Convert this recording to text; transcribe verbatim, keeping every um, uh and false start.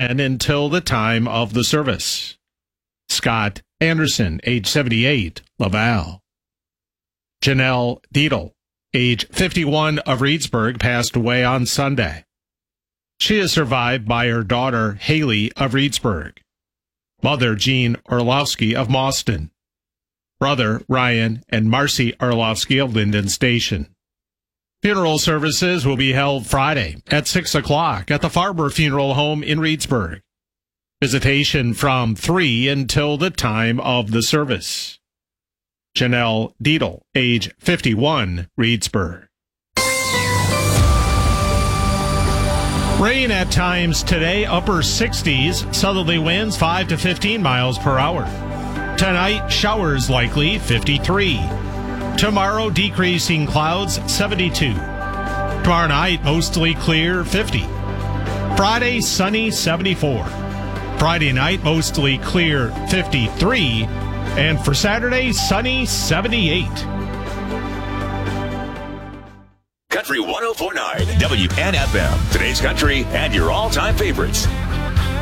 ten until the time of the service. Scott Anderson, age seventy-eight, Laval. Janelle Dietl, age fifty-one, of Reedsburg, passed away on Sunday. She is survived by her daughter, Haley, of Reedsburg, mother, Jean Orlovsky, of Mauston, brother, Ryan, and Marcy Orlovsky of Linden Station. Funeral services will be held Friday at six o'clock at the Farber Funeral Home in Reedsburg. Visitation from three until the time of the service. Janelle Dietl, age fifty-one, Reedsburg. Rain at times today, upper sixties, southerly winds five to fifteen miles per hour. Tonight, showers likely, fifty-three. Tomorrow, decreasing clouds, seventy-two. Tomorrow night, mostly clear, fifty. Friday, sunny, seventy-four. Friday night, mostly clear, fifty-three. And for Saturday, sunny, seventy-eight. Country one oh four point nine W N F M. Today's country and your all-time favorites.